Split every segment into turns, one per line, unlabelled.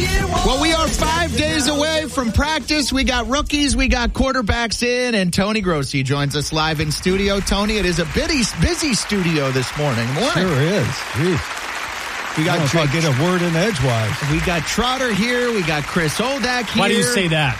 Well, we are 5 days away from practice. We got rookies, we got quarterbacks in, and Tony Grossi joins us live in studio. Tony, it is a busy studio this morning.
Sure is. Jeez.
We got
if I get a word in edgewise.
We got Trotter here. We got Chris Oldak here.
Why do you say that?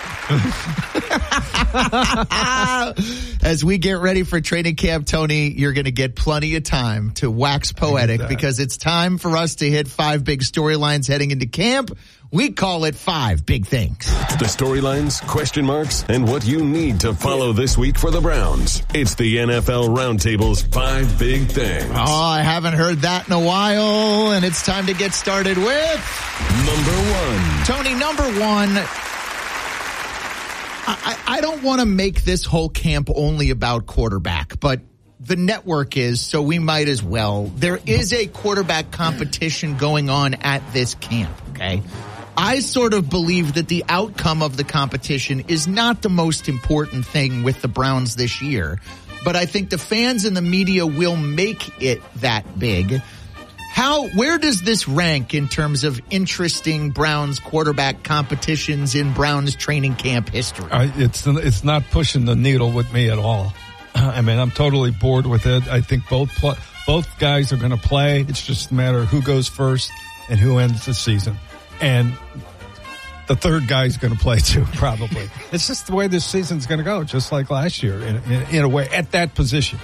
As we get ready for training camp, Tony, you're going to get plenty of time to wax poetic because it's time for us to hit 5 big storylines heading into camp. We call it 5 big things.
The storylines, question marks, and what you need to follow this week for the Browns. It's the NFL Roundtable's 5 big things.
Oh, I haven't heard that in a while, and it's time to get started with
number 1.
Tony, number 1. I don't want to make this whole camp only about quarterback, but the network is, so we might as well. There is a quarterback competition going on at this camp, okay? I sort of believe that the outcome of the competition is not the most important thing with the Browns this year, but I think the fans and the media will make it that big. Where does this rank in terms of interesting Browns quarterback competitions in Browns training camp history?
It's not pushing the needle with me at all. I mean, I'm totally bored with it. I think both guys are going to play. It's just a matter of who goes first and who ends the season. And the third guy's going to play too, probably. It's just the way this season's going to go, just like last year, in a way, at that position.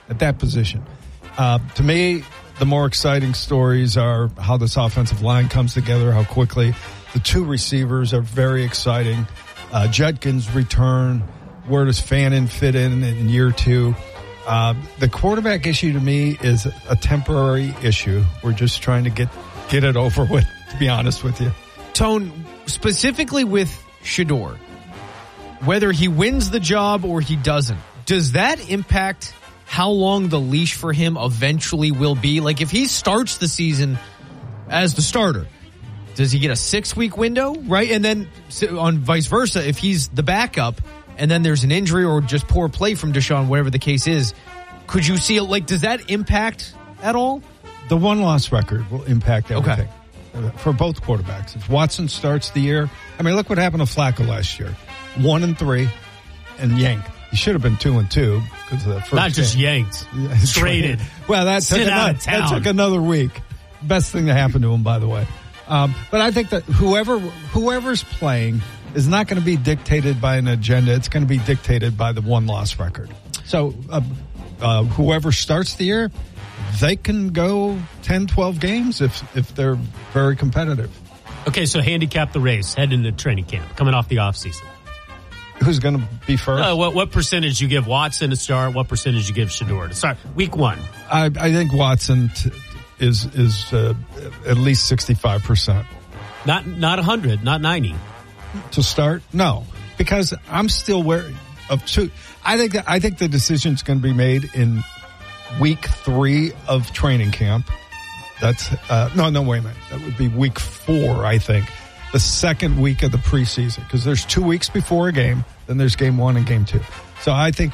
To me, the more exciting stories are how this offensive line comes together, how quickly. The 2 receivers are very exciting. Judkins' return. Where does Fannin fit in year 2? The quarterback issue to me is a temporary issue. We're just trying to get it over with, to be honest with you.
Tone, specifically with Shedeur, whether he wins the job or he doesn't, does that impact how long the leash for him eventually will be? Like, if he starts the season as the starter, does he get a 6-week window, right? And then on vice versa, if he's the backup and then there's an injury or just poor play from Deshaun, whatever the case is, could you see it? Like, does that impact at all?
The 1-loss record will impact everything for both quarterbacks. If Watson starts the year, I mean, look what happened to Flacco last year. 1-3 and yanked. He should have been 2-2 because of that first
Not just
game.
yanked, traded.
Well, that took another week. Best thing that happened to him, by the way. But I think that whoever's playing is not going to be dictated by an agenda. It's going to be dictated by the 1-loss record. So whoever starts the year, they can go 10, 12 games if they're very competitive.
Okay, so handicap the race, head into training camp, coming off the offseason.
Who's going to be first?
What percentage you give Watson to start? What percentage you give Shedeur to start? Week 1.
I think Watson is at least 65%.
Not 100, not 90.
To start? No, because I'm still wary of 2. I think the decision's going to be made in week 3 of training camp. That's no, wait a minute. That would be week 4, I think. The second week of the preseason, because there's 2 weeks before a game, then there's game 1 and game 2. So I think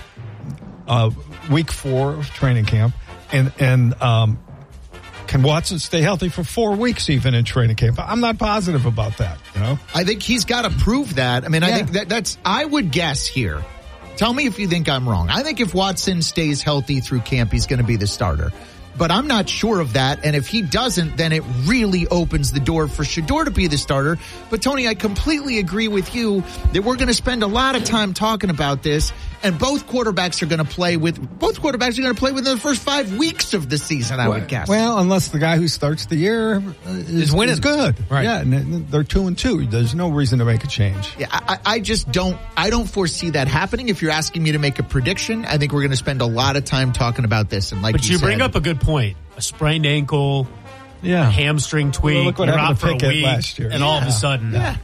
week 4 of training camp, and can Watson stay healthy for 4 weeks even in training camp? I'm not positive about that.
I think he's got to prove that. I mean, I think that's. I would guess here. Tell me if you think I'm wrong. I think if Watson stays healthy through camp, he's going to be the starter. But I'm not sure of that, and if he doesn't, then it really opens the door for Shedeur to be the starter. But, Tony, I completely agree with you that we're going to spend a lot of time talking about this, and both quarterbacks are going to play within the first 5 weeks of the season, I would guess.
Well, unless the guy who starts the year is winning. Is good.
Right.
Yeah, and they're 2-2. There's no reason to make a change.
Yeah, I just don't foresee that happening. If you're asking me to make a prediction, I think we're going to spend a lot of time talking about this. And like
but you bring up a good point. A sprained ankle, a hamstring tweak, you're out for a week, last year. And all of a sudden.
Yeah.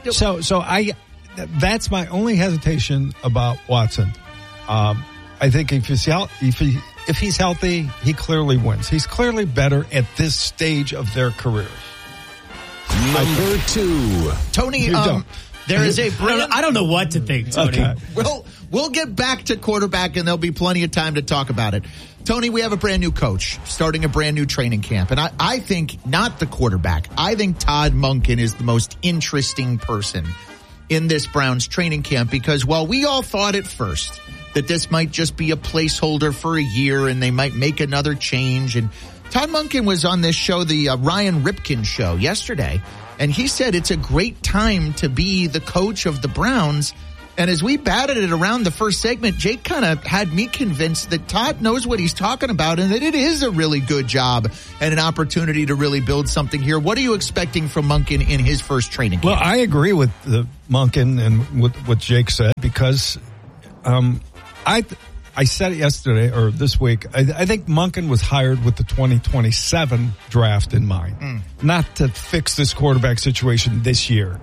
That's my only hesitation about Watson. I think if he's healthy, he clearly wins. He's clearly better at this stage of their careers.
Number 2.
Tony, there is a brilliant...
I don't know what to think, Tony.
Okay.
We'll get back to quarterback, and there'll be plenty of time to talk about it. Tony, we have a brand new coach starting a brand new training camp. And I think not the quarterback. I think Todd Monken is the most interesting person in this Browns training camp, because while we all thought at first that this might just be a placeholder for a year and they might make another change. And Todd Monken was on this show, the Ryan Ripken show yesterday, and he said it's a great time to be the coach of the Browns. And as we batted it around the first segment, Jake kind of had me convinced that Todd knows what he's talking about and that it is a really good job and an opportunity to really build something here. What are you expecting from Monken in his first training camp?
Well, I agree with Monken and what Jake said, because I said it yesterday or this week. I think Monken was hired with the 2027 draft in mind, not to fix this quarterback situation this year.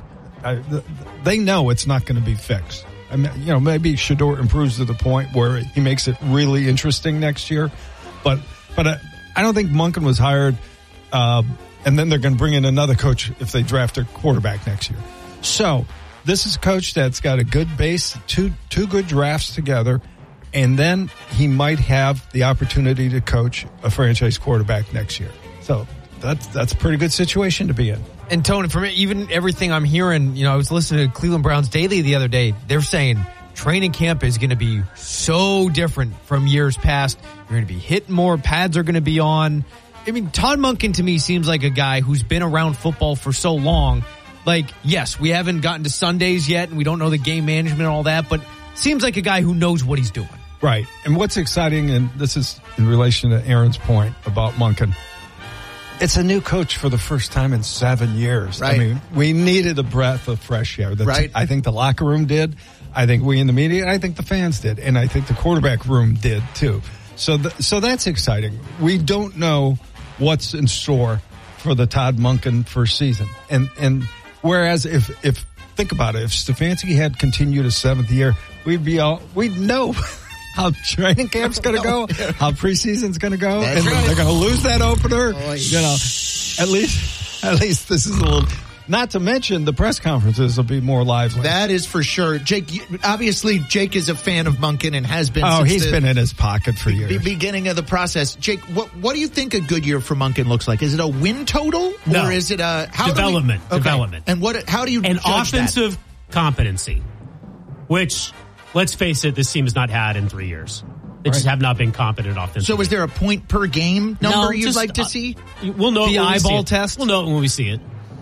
They know it's not going to be fixed. I mean, maybe Shedeur improves to the point where he makes it really interesting next year, but I don't think Monken was hired, and then they're going to bring in another coach if they draft a quarterback next year. So this is a coach that's got a good base, two good drafts together, and then he might have the opportunity to coach a franchise quarterback next year. So that's a pretty good situation to be in.
And Tony, from even everything I'm hearing, I was listening to Cleveland Browns Daily the other day. They're saying training camp is going to be so different from years past. You're going to be hitting more. Pads are going to be on. I mean, Todd Monken to me seems like a guy who's been around football for so long. Like, yes, we haven't gotten to Sundays yet, and we don't know the game management and all that, but seems like a guy who knows what he's doing.
Right. And what's exciting, and this is in relation to Aaron's point about Monken, it's a new coach for the first time in 7 years.
Right.
I mean, we needed a breath of fresh air.
Right.
I think the locker room did. I think we in the media, I think the fans did. And I think the quarterback room did too. So that's exciting. We don't know what's in store for the Todd Monken first season. And whereas if think about it, if Stefanski had continued a seventh year, we'd know how training camp's going to go, how preseason's going to go,
That's
and
right.
they're going to lose that opener. At least this is a little. Not to mention the press conferences will be more lively.
That is for sure. Jake, obviously, Jake is a fan of Monken and has been.
Oh,
since
he's been in his pocket for years.
The beginning of the process. Jake, what do you think a good year for Monken looks like? Is it a win total,
No.
or is it a
Development?
And how do you
an
judge
offensive
that?
competency, which, let's face it, this team has not had in 3 years. They just have not been competent offensively.
So, is there a point per game number you'd like to see?
We'll know
the
when we see
eyeball
it.
test.
We'll know it when we see it.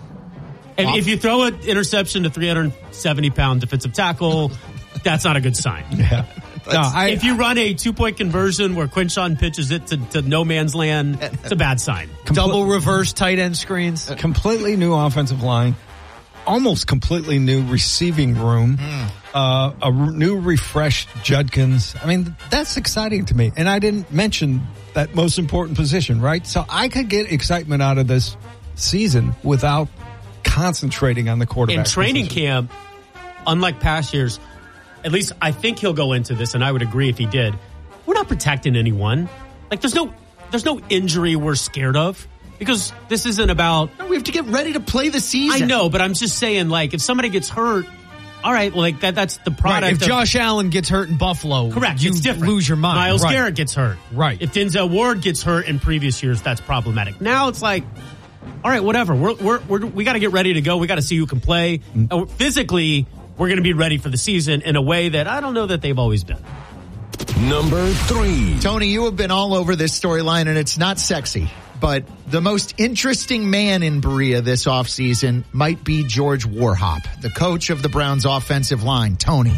If you throw an interception to 370-pound defensive tackle, that's not a good sign.
Yeah.
If you run a 2-point conversion where Quinshawn pitches it to no man's land, it's a bad sign.
Double reverse tight end screens.
Completely new offensive line, almost completely new receiving room, a new refreshed Judkins. I mean, that's exciting to me. And I didn't mention that most important position, right? So I could get excitement out of this season without concentrating on the quarterback.
In training
position.
camp, unlike past years, at least I think he'll go into this, and I would agree if he did. We're not protecting anyone. Like, there's no injury we're scared of, because this isn't about.
No, we have to get ready to play the season.
I know, but I'm just saying, like, if somebody gets hurt, all right, like that's the product.
Right, if
of,
Josh Allen gets hurt in Buffalo,
correct,
you
it's different.
lose your mind.
Myles
Right.
Garrett gets hurt.
Right.
If Denzel Ward gets hurt in previous years, that's problematic. Now it's like, all right, whatever. We got to get ready to go. We got to see who can play. Physically, we're going to be ready for the season in a way that I don't know that they've always been.
Number 3.
Tony, you have been all over this storyline, and it's not sexy. But the most interesting man in Berea this offseason might be George Warhop, the coach of the Browns offensive line. Tony,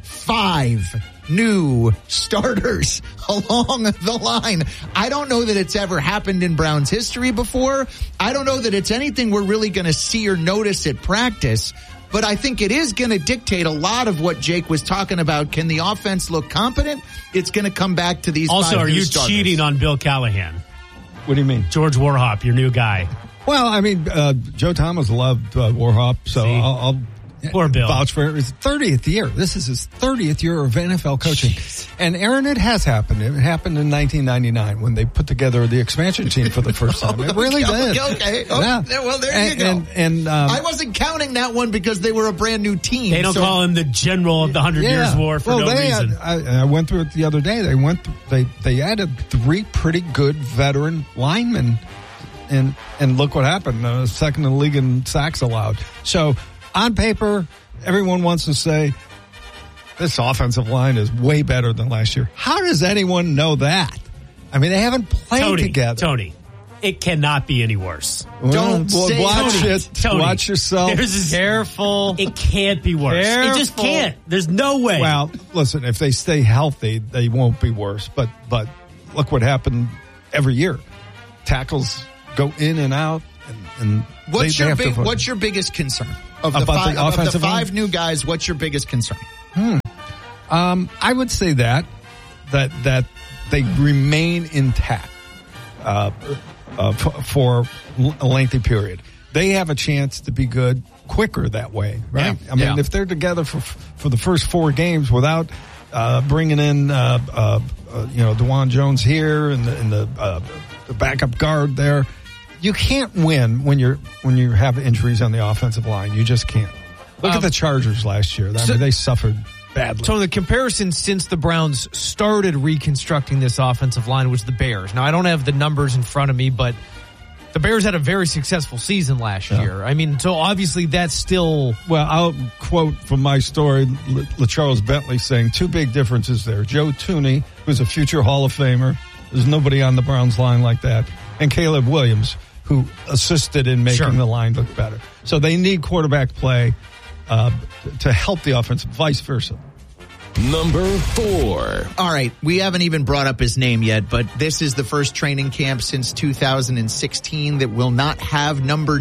5 new starters along the line. I don't know that it's ever happened in Browns history before. I don't know that it's anything we're really going to see or notice at practice. But I think it is going to dictate a lot of what Jake was talking about. Can the offense look competent? It's going to come back to these
Also,
5
are
new
you
starters.
cheating on Bill Callahan?
What do you mean?
George Warhop, your new guy.
Well, I mean, Joe Thomas loved Warhop, so
Poor Bill.
Vouch for his 30th year. This is his 30th year of NFL coaching. Jeez. And Aaron, it has happened. It happened in 1999 when they put together the expansion team for the first time. It really did.
Okay.
Yeah.
Well, there you go.
And
I wasn't counting that one because they were a brand new team.
They don't call him the general of the 100 Years War for no reason.
I went through it the other day. They added 3 pretty good veteran linemen. And look what happened. Second in the league in sacks allowed. So on paper, everyone wants to say this offensive line is way better than last year. How does anyone know that? I mean, they haven't played together.
Tony, it cannot be any worse.
Don't say
watch
Tony.
it.
Tony,
watch yourself.
Careful. It can't be worse. Careful. It just can't. There's no way.
Well, listen, if they stay healthy, they won't be worse. But look what happened every year. Tackles go in and out, and
what's your biggest concern of the five new guys? What's your biggest concern?
I would say that they remain intact for a lengthy period. They have a chance to be good quicker that way, right?
Yeah.
I mean, if they're together for the first 4 games without bringing in DeJuan Jones here and the backup guard there. You can't win when you have injuries on the offensive line. You just can't. Look at the Chargers last year. I mean, they suffered badly.
So the comparison since the Browns started reconstructing this offensive line was the Bears. Now, I don't have the numbers in front of me, but the Bears had a very successful season last year. I mean, so obviously that's still...
Well, I'll quote from my story, LaCharles Bentley saying 2 big differences there. Joe Thuney, who's a future Hall of Famer. There's nobody on the Browns line like that. And Caleb Williams, who assisted in making the line look better. So they need quarterback play to help the offense, vice versa.
Number 4.
All right, we haven't even brought up his name yet, but this is the first training camp since 2016 that will not have number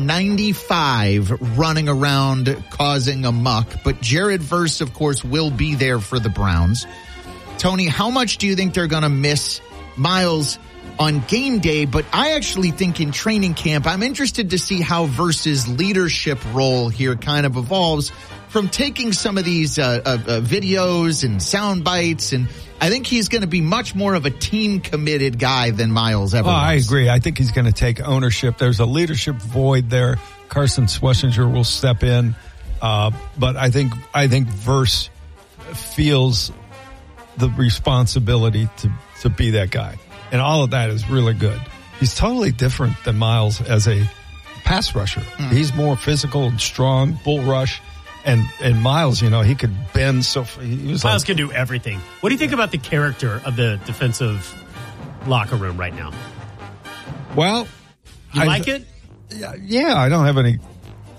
95 running around causing a muck. But Jared Verse, of course, will be there for the Browns. Tony, how much do you think they're going to miss Miles on game day? But I actually think in training camp, I'm interested to see how Verse's leadership role here kind of evolves from taking some of these videos and sound bites. And I think he's going to be much more of a team committed guy than Miles ever was.
I agree. I think he's going to take ownership. There's a leadership void there. Carson Schlesinger will step in. But I think Verse feels the responsibility to be that guy. And all of that is really good. He's totally different than Miles as a pass rusher. He's more physical and strong, bull rush. And Miles, he could bend so
Miles can do everything. What do you think about the character of the defensive locker room right now?
Well,
you like it?
Yeah, I don't have any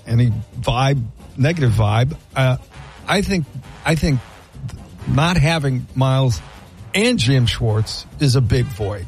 negative vibe. I think not having Miles and Jim Schwartz is a big void.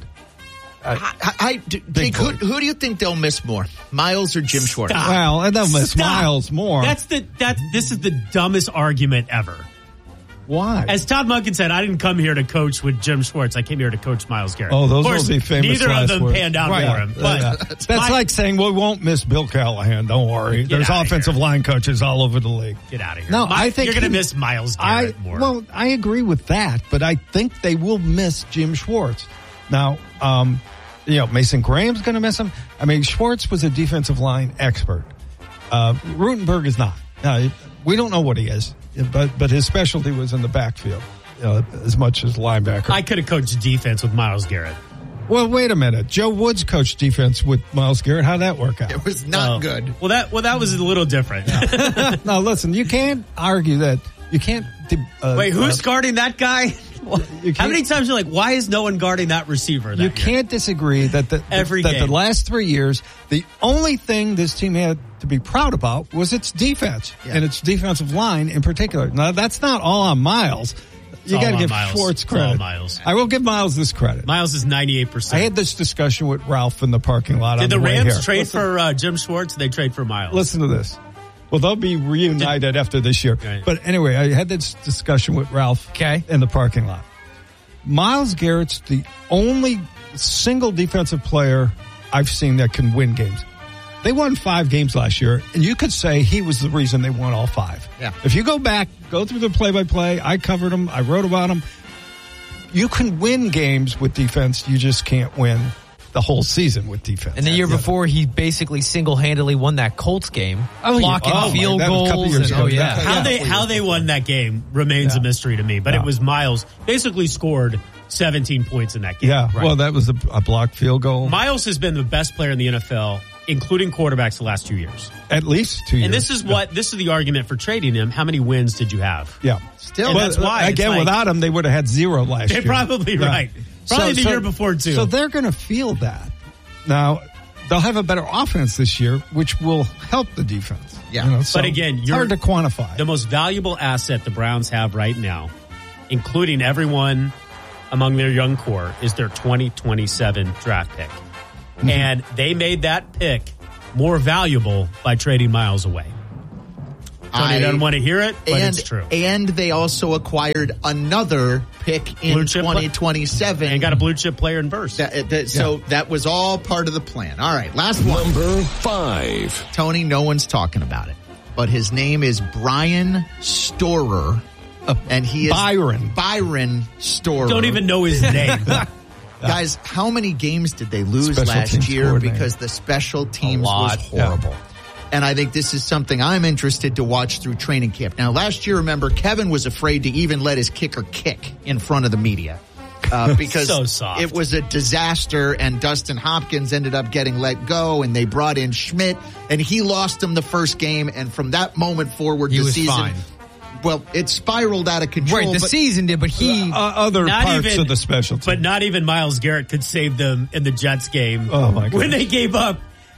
Jake, who do you think they'll miss more, Miles or Jim Schwartz?
Well, they'll miss Miles more.
This is the dumbest argument ever.
Why?
As Todd Monken said, I didn't come here to coach with Jim Schwartz. I came here to coach Myles Garrett.
Oh, those
of course,
will be famous
neither of them
words.
panned out for him. But
that's like saying we won't miss Bill Callahan. Don't worry. There's offensive line coaches all over the league.
Get out of here.
No, I think
you're going to miss Myles Garrett more.
Well, I agree with that, but I think they will miss Jim Schwartz. Now, Mason Graham's going to miss him. I mean, Schwartz was a defensive line expert. Rutenberg is not. We don't know what he is, but his specialty was in the backfield, as much as linebacker.
I could have coached defense with Myles Garrett.
Well, wait a minute. Joe Woods coached defense with Myles Garrett. How'd that work out?
It was not good.
Well, that was a little different.
No, listen, you can't argue that. You can't.
Wait, who's guarding that guy? How many times you're like, why is no one guarding that receiver?
You can't disagree that the last 3 years, the only thing this team had to be proud about was its defense and its defensive line in particular. Now, that's not all on Miles. You got to give Schwartz credit.
Miles.
I will give Miles this credit.
Miles is 98%.
I had this discussion with Ralph in the parking lot.
Did the Rams trade for Jim Schwartz? They trade for Miles.
Listen to this. Well, they'll be reunited after this year.
Right.
But anyway, I had this discussion with Ralph in the parking lot. Myles Garrett's the only single defensive player I've seen that can win games. They won 5 games last year, and you could say he was the reason they won all 5.
Yeah.
If you go back, go through the play-by-play, I covered them, I wrote about them. You can win games with defense. You just can't win the whole season with defense.
And the year before, he basically single-handedly won that Colts game, blocking field goals.
How they won that game remains a mystery to me. But it was Miles basically scored 17 points in that game.
Yeah, well, that was a blocked field goal.
Miles has been the best player in the NFL, including quarterbacks, the last 2 years.
At least 2 years.
And this is the argument for trading him. How many wins did you have?
Yeah.
Still,
that's why.
Again, without him, they would have had 0 last year.
They're probably right. Probably the year before, too.
So they're going to feel that. Now, they'll have a better offense this year, which will help the defense.
Yeah.
So
but again,
it's hard to quantify.
The most valuable asset the Browns have right now, including everyone among their young core, is their 2027 draft pick. Mm-hmm. And they made that pick more valuable by trading Miles away. Tony doesn't want to hear it, but it's true.
And they also acquired another pick in 2027.
And got a blue chip player in Burst.
So that was all part of the plan. All right, last one.
Number 5.
Tony, no one's talking about it. But his name is Brian Storer. And he is Byron Storer.
Don't even know his name.
Guys, how many games did they lose last year because the special teams was horrible? Yeah. And I think this is something I'm interested to watch through training camp. Now, last year, remember, Kevin was afraid to even let his kicker kick in front of the media because
so soft.
It was a disaster, and Dustin Hopkins ended up getting let go, and they brought in Schmidt, and he lost him the first game, and from that moment forward, the season... Fine. Well, it spiraled out of control.
Right, the season did, but he...
other parts of the special team.
But not even Myles Garrett could save them in the Jets game.
Oh, my God.
When they gave up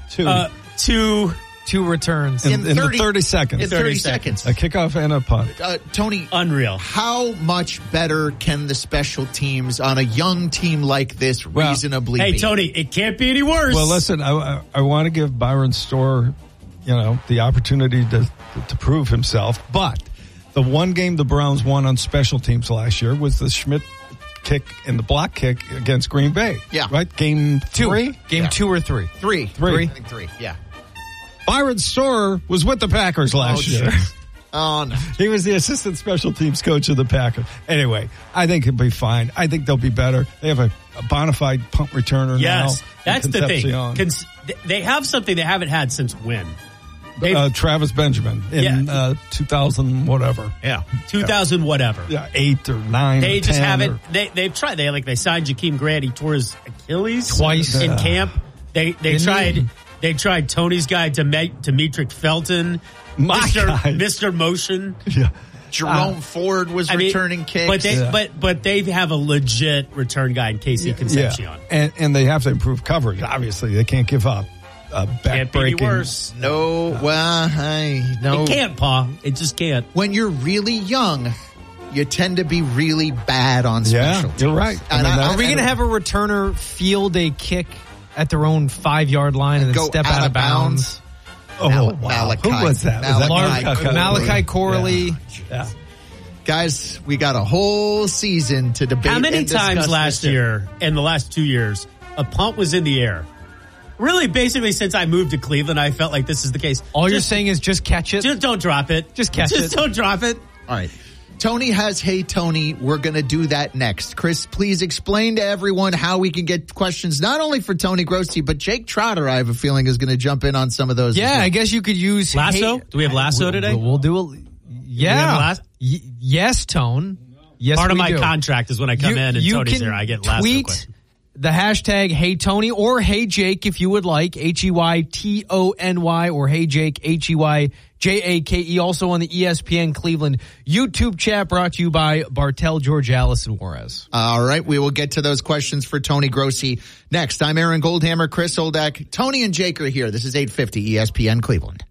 two returns.
In 30 seconds.
In 30 seconds.
A kickoff and a punt.
Tony.
Unreal.
How much better can the special teams on a young team like this reasonably be?
Hey, Tony, it can't be any worse.
Well, listen, I want to give Byron Storer, the opportunity to prove himself, but... The one game the Browns won on special teams last year was the Schmidt kick and the block kick against Green Bay.
Yeah.
Right? Game 3?
Game 2 or 3?
3. I think 3, yeah.
Byron Storer was with the Packers last year.
Oh, no.
He was the assistant special teams coach of the Packers. Anyway, I think he'll be fine. I think they'll be better. They have a bona fide punt returner now.
Yes, that's the thing. They have something they haven't had since when?
Travis Benjamin in 2000 whatever.
Yeah, 2000 whatever.
Yeah, 8 or 9.
They
or
just
10
haven't. They've tried. They signed Jakeem Grant. He tore his Achilles
twice
in camp. They tried. They tried Tony's guy Demetric Felton, Mr. Motion.
Yeah.
Jerome Ford was returning kicks.
But they have a legit return guy in Casey Concepcion.
And they have to improve coverage. Obviously, they can't give up.
Can't be any worse.
No,
It can't, Pa. It just can't.
When you're really young, you tend to be really bad on special teams.
You're right.
Are we going to have a returner field a kick at their own 5-yard line and then step out of bounds?
Oh, wow. Who was that?
Malachi Corley.
Yeah.
Guys, we got a whole season to debate.
How many times last year and the last 2 years a punt was in the air? Really, basically, since I moved to Cleveland, I felt like this is the case.
All you're saying is just catch it?
Just don't drop it.
Just catch it.
Just don't drop it.
All right. Tony has Hey Tony. We're going to do that next. Chris, please explain to everyone how we can get questions, not only for Tony Grossi, but Jake Trotter, I have a feeling, is going to jump in on some of those.
Yeah, I guess you could use...
Lasso? Do we have Lasso today?
We'll do it. Yeah. Yes, Tone. Yes,
Part of my contract is when I come in and Tony's there, I get Lasso
tweet
questions.
The hashtag Hey Tony or Hey Jake if you would like, HEYTONY, or Hey Jake, HEYJAKE, also on the ESPN Cleveland YouTube chat, brought to you by Bartell, George Allison Juarez.
All right, we will get to those questions for Tony Grossi next. I'm Aaron Goldhammer, Chris Oldak. Tony and Jake are here. This is 850 ESPN Cleveland.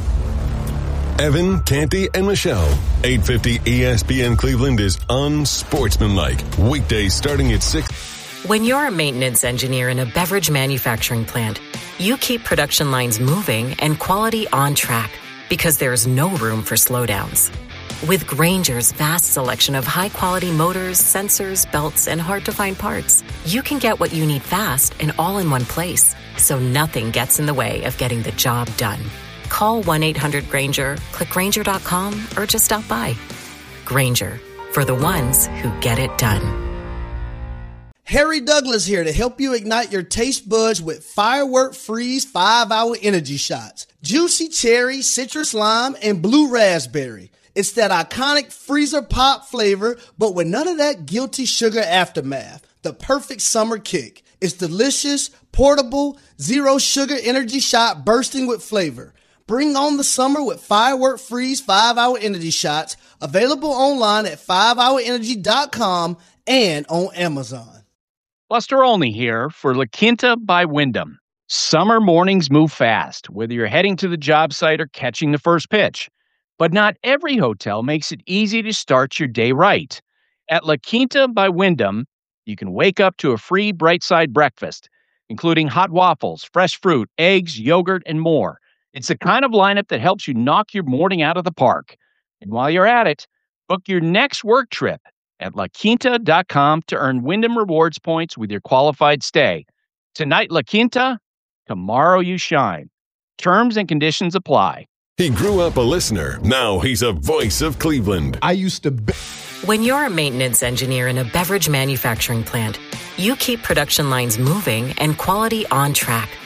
Evan, Canty, and Michelle. 850 ESPN Cleveland is unsportsmanlike. Weekdays starting at 6.
When you're a maintenance engineer in a beverage manufacturing plant, you keep production lines moving and quality on track because there's no room for slowdowns. With Grainger's vast selection of high-quality motors, sensors, belts, and hard-to-find parts, you can get what you need fast and all in one place. so nothing gets in the way of getting the job done. Call 1-800-GRANGER, click Grainger.com, or just stop by. Grainger, for the ones who get it done.
Harry Douglas here to help you ignite your taste buds with Firework Freeze 5-Hour Energy Shots. Juicy cherry, citrus lime, and blue raspberry. It's that iconic freezer pop flavor, but with none of that guilty sugar aftermath. The perfect summer kick. It's delicious, portable, zero sugar energy shot bursting with flavor. Bring on the summer with Firework Freeze 5-Hour Energy Shots. Available online at 5hourenergy.com and on Amazon.
Buster Olney here for La Quinta by Wyndham. Summer mornings move fast, whether you're heading to the job site or catching the first pitch. But not every hotel makes it easy to start your day right. At La Quinta by Wyndham, you can wake up to a free Bright Side breakfast, including hot waffles, fresh fruit, eggs, yogurt, and more. It's the kind of lineup that helps you knock your morning out of the park. And while you're at it, book your next work trip at LaQuinta.com to earn Wyndham Rewards points with your qualified stay. Tonight, La Quinta, tomorrow you shine. Terms and conditions apply.
He grew up a listener. Now he's a voice of Cleveland.
I used to...
When you're a maintenance engineer in a beverage manufacturing plant, you keep production lines moving and quality on track